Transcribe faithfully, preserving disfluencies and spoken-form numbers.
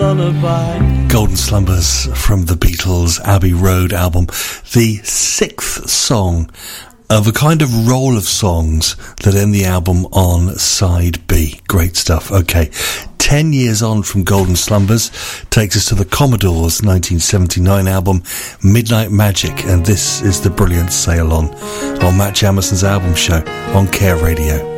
lullaby. Golden Slumbers from the Beatles' Abbey Road album, the sixth song of a kind of roll of songs that end the album on side B. Great stuff. Okay, ten years on from Golden Slumbers takes us to the Commodores' nineteen seventy-nine album Midnight Magic, and this is the brilliant Sail On on Matt Jamison's album show on Care Radio.